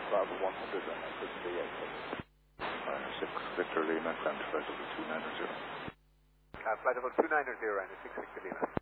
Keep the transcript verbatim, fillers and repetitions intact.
Bravo one hundred and I couldn't be eight. Ryanair six, Victor Lima, climb to flight level two nine zero. Uh, flight level two nine zero, Ryanair six, Victor Lima.